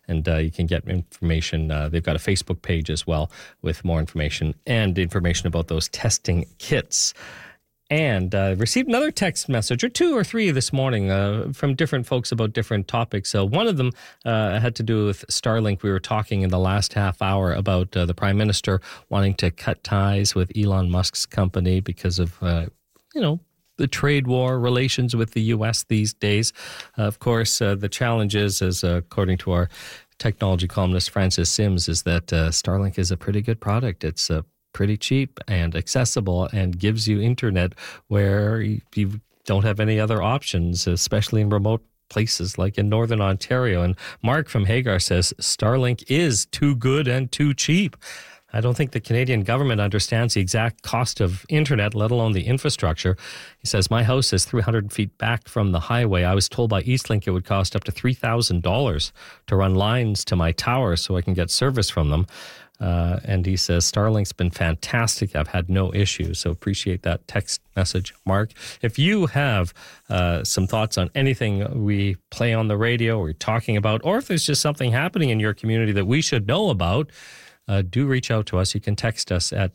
and you can get information. They've got a Facebook page as well with more information and information about those testing kits. And received another text message, or two or three this morning, from different folks about different topics. So one of them had to do with Starlink. We were talking in the last half hour about the Prime Minister wanting to cut ties with Elon Musk's company because of, the trade war relations with the U.S. these days. Of course, the challenge is, as according to our technology columnist Francis Sims, is that Starlink is a pretty good product. It's pretty cheap and accessible and gives you internet where you don't have any other options, especially in remote places like in Northern Ontario. And Mark from Hagar says Starlink is too good and too cheap. I don't think the Canadian government understands the exact cost of internet, let alone the infrastructure. He says, my house is 300 feet back from the highway. I was told by Eastlink it would cost up to $3,000 to run lines to my tower so I can get service from them. And he says, Starlink's been fantastic. I've had no issues. So appreciate that text message, Mark. If you have some thoughts on anything we play on the radio or we're talking about, or if there's just something happening in your community that we should know about, do reach out to us. You can text us at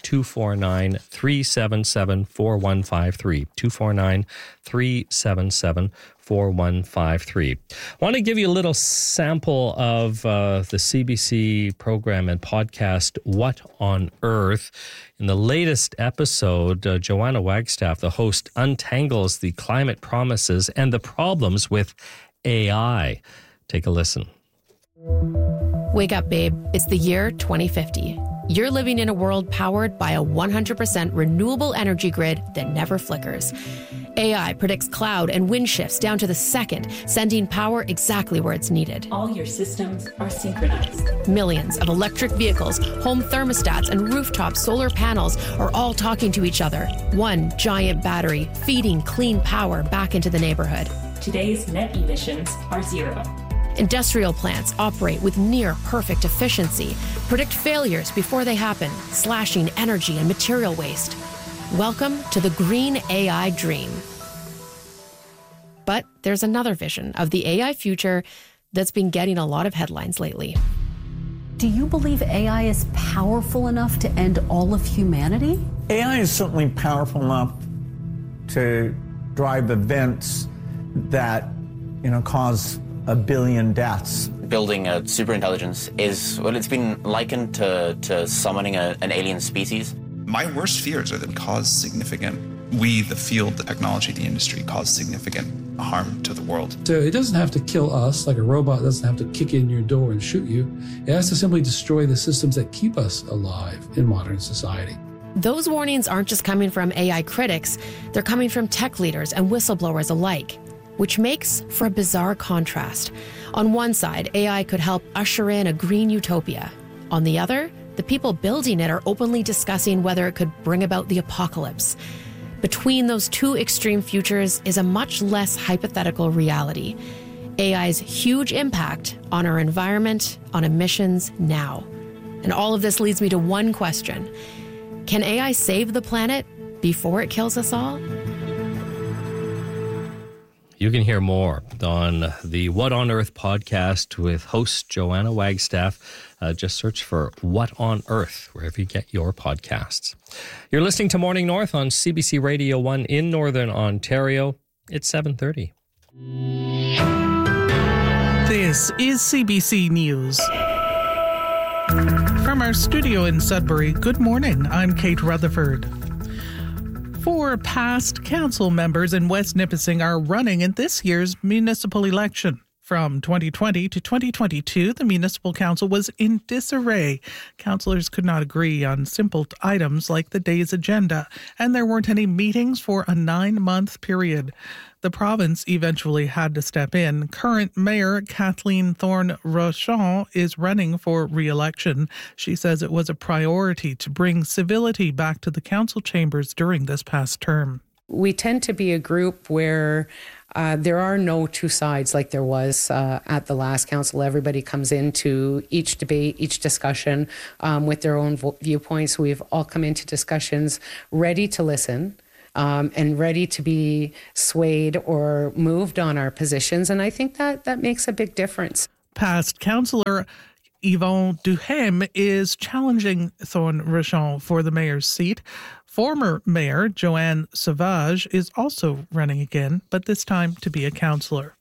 249-377-4153. 249-377-4153. I want to give you a little sample of the CBC program and podcast, What on Earth? In the latest episode, Joanna Wagstaff, the host, untangles the climate promises and the problems with AI. Take a listen. Wake up, babe. It's the year 2050. You're living in a world powered by a 100% renewable energy grid that never flickers. AI predicts cloud and wind shifts down to the second, sending power exactly where it's needed. All your systems are synchronized. Millions of electric vehicles, home thermostats, and rooftop solar panels are all talking to each other. One giant battery feeding clean power back into the neighborhood. Today's net emissions are zero. Industrial plants operate with near-perfect efficiency, predict failures before they happen, slashing energy and material waste. Welcome to the green AI dream. But there's another vision of the AI future that's been getting a lot of headlines lately. Do you believe AI is powerful enough to end all of humanity? AI is certainly powerful enough to drive events that, cause 1 billion deaths. Building a superintelligence is, it's been likened to summoning an alien species. My worst fears are that we, the field, the technology, the industry, cause significant harm to the world. So it doesn't have to kill us, like a robot doesn't have to kick in your door and shoot you. It has to simply destroy the systems that keep us alive in modern society. Those warnings aren't just coming from AI critics, they're coming from tech leaders and whistleblowers alike, which makes for a bizarre contrast. On one side, AI could help usher in a green utopia. On the other, the people building it are openly discussing whether it could bring about the apocalypse. Between those two extreme futures is a much less hypothetical reality. AI's huge impact on our environment, on emissions now. And all of this leads me to one question. Can AI save the planet before it kills us all? You can hear more on the What on Earth podcast with host Joanna Wagstaff. Just search for What on Earth wherever you get your podcasts. You're listening to Morning North on CBC Radio 1 in Northern Ontario. It's 7:30. This is CBC News. From our studio in Sudbury, good morning. I'm Kate Rutherford. 4 past council members in West Nipissing are running in this year's municipal election. From 2020 to 2022, the municipal council was in disarray. Councillors could not agree on simple items like the day's agenda, and there weren't any meetings for a 9-month period. The province eventually had to step in. Current Mayor Kathleen Thorne-Rochon is running for re-election. She says it was a priority to bring civility back to the council chambers during this past term. We tend to be a group where there are no two sides like there was at the last council. Everybody comes into each debate, each discussion with their own viewpoints. We've all come into discussions ready to listen and ready to be swayed or moved on our positions. And I think that makes a big difference. Past councillor Yvon Duhem is challenging Thorne Rochon for the mayor's seat. Former mayor Joanne Sauvage is also running again, but this time to be a councillor.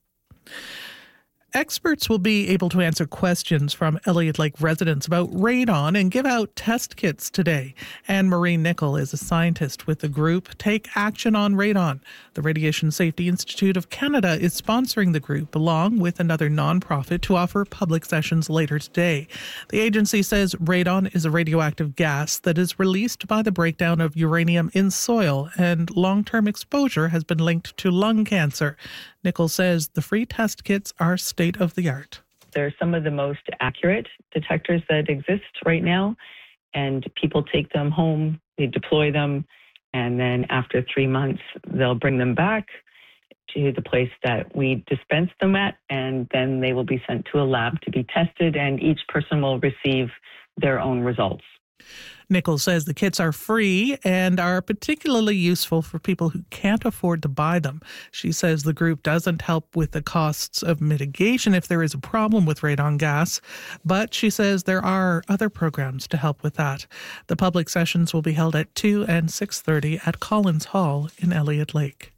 Experts will be able to answer questions from Elliott Lake residents about radon and give out test kits today. Anne-Marie Nicol is a scientist with the group Take Action on Radon. The Radiation Safety Institute of Canada is sponsoring the group along with another nonprofit to offer public sessions later today. The agency says radon is a radioactive gas that is released by the breakdown of uranium in soil, and long-term exposure has been linked to lung cancer. Nicol says the free test kits are state-of-the-art. They're some of the most accurate detectors that exist right now, and people take them home, they deploy them, and then after 3 months, they'll bring them back to the place that we dispense them at, and then they will be sent to a lab to be tested, and each person will receive their own results. Nicol says the kits are free and are particularly useful for people who can't afford to buy them. She says the group doesn't help with the costs of mitigation if there is a problem with radon gas, but she says there are other programs to help with that. The public sessions will be held at 2 and 6:30 at Collins Hall in Elliott Lake.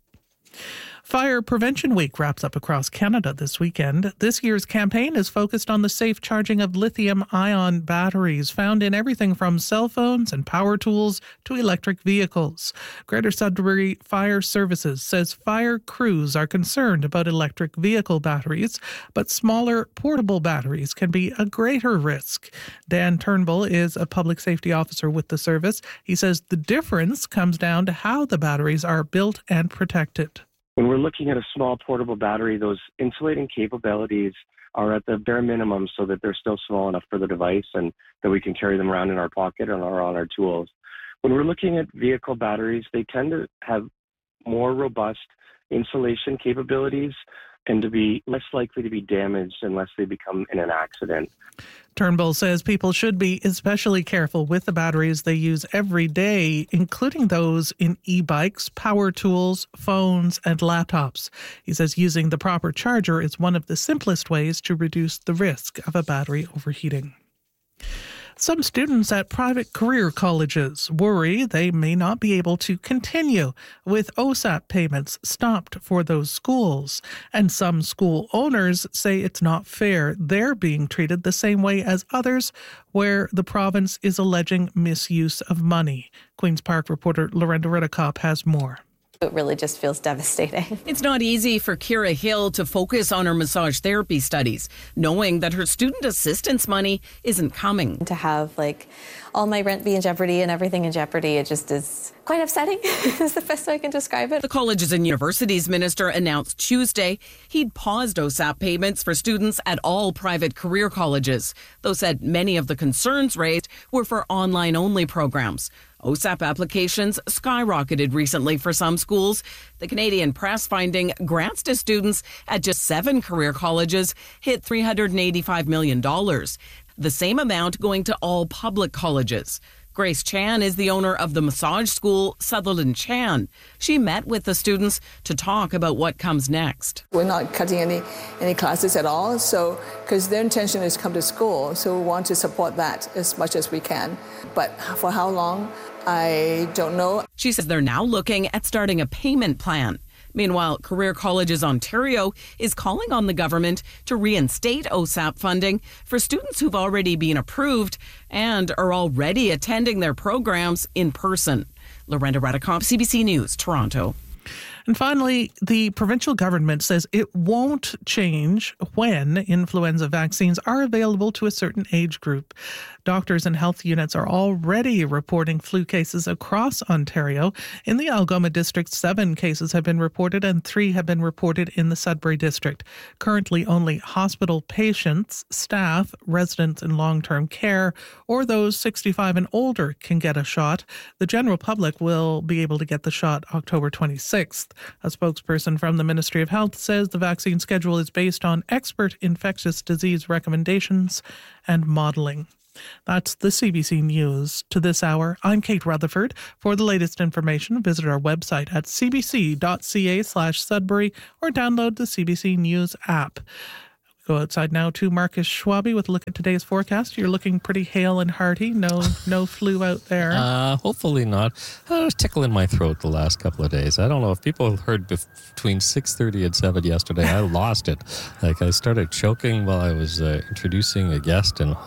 Fire Prevention Week wraps up across Canada this weekend. This year's campaign is focused on the safe charging of lithium-ion batteries found in everything from cell phones and power tools to electric vehicles. Greater Sudbury Fire Services says fire crews are concerned about electric vehicle batteries, but smaller portable batteries can be a greater risk. Dan Turnbull is a public safety officer with the service. He says the difference comes down to how the batteries are built and protected. When we're looking at a small portable battery, those insulating capabilities are at the bare minimum so that they're still small enough for the device and that we can carry them around in our pocket or on our tools. When we're looking at vehicle batteries, they tend to have more robust insulation capabilities and to be less likely to be damaged unless they become in an accident. Turnbull says people should be especially careful with the batteries they use every day, including those in e-bikes, power tools, phones, and laptops. He says using the proper charger is one of the simplest ways to reduce the risk of a battery overheating. Some students at private career colleges worry they may not be able to continue with OSAP payments stopped for those schools. And some school owners say it's not fair. They're being treated the same way as others where the province is alleging misuse of money. Queen's Park reporter Lorenda Redekop has more. It really just feels devastating. It's not easy for Kira Hill to focus on her massage therapy studies, knowing that her student assistance money isn't coming. To have all my rent be in jeopardy and everything in jeopardy, it just is quite upsetting, is the best way I can describe it. The Colleges and Universities Minister announced Tuesday he'd paused OSAP payments for students at all private career colleges, though said many of the concerns raised were for online-only programs. OSAP applications skyrocketed recently for some schools. The Canadian Press finding grants to students at just 7 career colleges hit $385 million, the same amount going to all public colleges. Grace Chan is the owner of the massage school Sutherland Chan. She met with the students to talk about what comes next. We're not cutting any classes at all, so because their intention is to come to school, so we want to support that as much as we can. But for how long, I don't know. She says they're now looking at starting a payment plan. Meanwhile, Career Colleges Ontario is calling on the government to reinstate OSAP funding for students who've already been approved and are already attending their programs in person. Lorenda Redekop, CBC News, Toronto. And finally, the provincial government says it won't change when influenza vaccines are available to a certain age group. Doctors and health units are already reporting flu cases across Ontario. In the Algoma district, 7 cases have been reported and 3 have been reported in the Sudbury district. Currently, only hospital patients, staff, residents in long-term care, or those 65 and older can get a shot. The general public will be able to get the shot October 26th. A spokesperson from the Ministry of Health says the vaccine schedule is based on expert infectious disease recommendations and modelling. That's the CBC News. To this hour, I'm Kate Rutherford. For the latest information, visit our website at cbc.ca/Sudbury or download the CBC News app. Go outside now to Marcus Schwabe with a look at today's forecast. You're looking pretty hale and hearty. No flu out there. Hopefully not. I was tickling my throat the last couple of days. I don't know if people heard between 6:30 and 7 yesterday. I lost it. I started choking while I was introducing a guest, and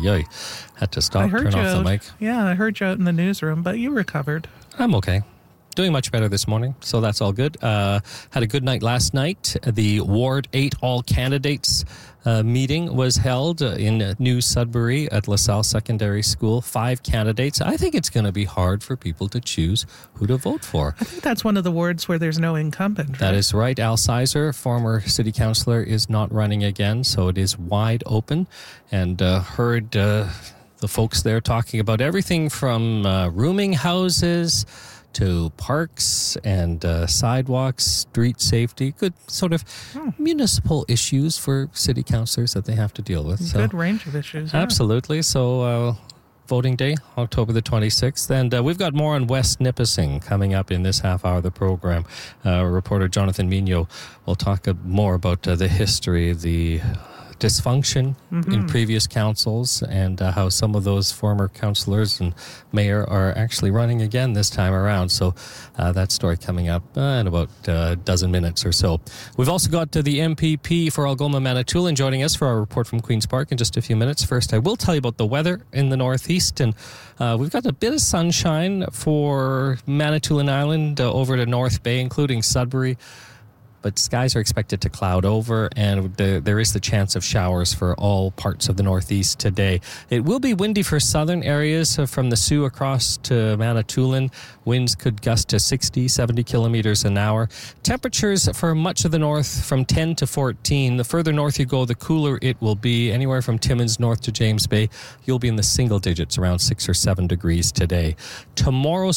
had to stop, turn off the mic. Yeah, I heard you out in the newsroom, but you recovered. I'm okay. Doing much better this morning, so that's all good. Had a good night last night. The Ward 8 All Candidates meeting was held in New Sudbury at LaSalle Secondary School. 5 candidates. I think it's going to be hard for people to choose who to vote for. I think that's one of the wards where there's no incumbent. Right? That is right. Al Sizer, former city councillor, is not running again, so it is wide open. And heard the folks there talking about everything from rooming houses to parks and sidewalks, street safety, good sort of municipal issues for city councillors that they have to deal with. Good range of issues. Yeah. Absolutely. So voting day, October the 26th. And we've got more on West Nipissing coming up in this half hour of the program. Reporter Jonathan Mignot will talk more about the history, the dysfunction in previous councils, and how some of those former councillors and mayor are actually running again this time around. So that story coming up in about a dozen minutes or so. We've also got the MPP for Algoma Manitoulin joining us for our report from Queen's Park in just a few minutes. First, I will tell you about the weather in the northeast, and we've got a bit of sunshine for Manitoulin Island over to North Bay, including Sudbury. But skies are expected to cloud over, and there is the chance of showers for all parts of the northeast today. It will be windy for southern areas from the Soo across to Manitoulin. Winds could gust to 60, 70 kilometers an hour. Temperatures for much of the north from 10 to 14. The further north you go, the cooler it will be. Anywhere from Timmins north to James Bay, you'll be in the single digits, around 6 or 7 degrees today. Tomorrow's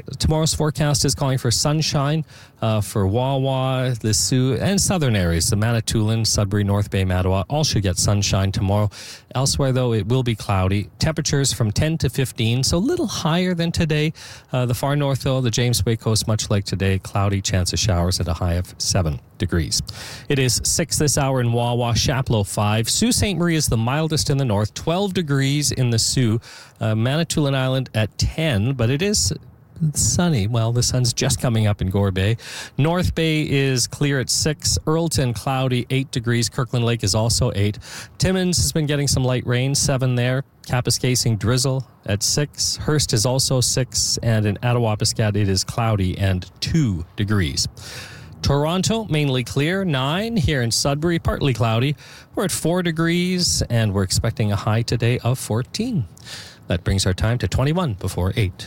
forecast is calling for sunshine for Wawa, the Soo, and southern areas. The Manitoulin, Sudbury, North Bay, Mattawa, all should get sunshine tomorrow. Elsewhere, though, it will be cloudy. Temperatures from 10 to 15, so a little higher than today. The far north, though, the James Bay coast, much like today, cloudy, chance of showers at a high of 7 degrees. It is 6 this hour in Wawa, Chapleau 5. Sault Ste. Marie is the mildest in the north, 12 degrees in the Soo. Manitoulin Island at 10, but it is sunny. Well, the sun's just coming up in Gore Bay. North Bay is clear at 6. Earlton, cloudy, 8 degrees. Kirkland Lake is also 8. Timmins has been getting some light rain, 7 there. Kapuskasing, drizzle at 6. Hearst is also 6. And in Attawapiskat, it is cloudy and 2 degrees. Toronto, mainly clear, 9. Here in Sudbury, partly cloudy. We're at 4 degrees, and we're expecting a high today of 14. That brings our time to 21 before 8.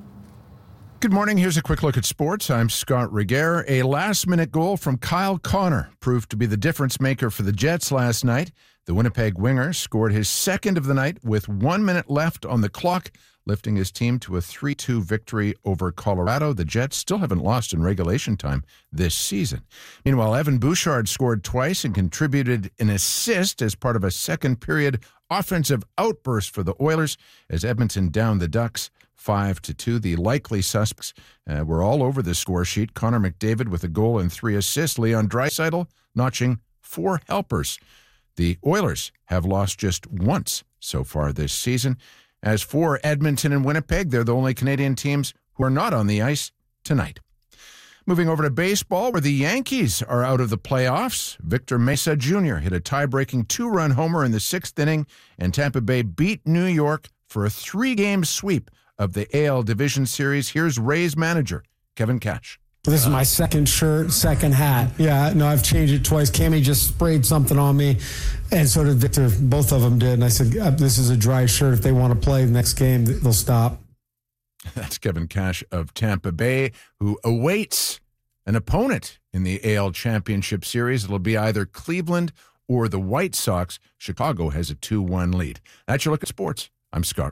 Good morning. Here's a quick look at sports. I'm Scott Regehr. A last-minute goal from Kyle Connor proved to be the difference maker for the Jets last night. The Winnipeg winger scored his second of the night with 1 minute left on the clock, lifting his team to a 3-2 victory over Colorado. The Jets still haven't lost in regulation time this season. Meanwhile, Evan Bouchard scored twice and contributed an assist as part of a second-period offensive outburst for the Oilers as Edmonton downed the Ducks 5-2. The likely suspects were all over the score sheet. Connor McDavid with a goal and 3 assists. Leon Draisaitl notching 4 helpers. The Oilers have lost just once so far this season. As for Edmonton and Winnipeg, they're the only Canadian teams who are not on the ice tonight. Moving over to baseball, where the Yankees are out of the playoffs. Victor Mesa Jr. hit a tie-breaking 2-run homer in the 6th inning, and Tampa Bay beat New York for a 3-game sweep of the AL Division Series. Here's Rays manager Kevin Cash. This is my second shirt, second hat. Yeah, no, I've changed it twice. Cammie just sprayed something on me, and so did Victor. Both of them did. And I said, this is a dry shirt. If they want to play the next game, they'll stop. That's Kevin Cash of Tampa Bay, who awaits an opponent in the AL Championship Series. It'll be either Cleveland or the White Sox. Chicago has a 2-1 lead. That's your look at sports. I'm Scott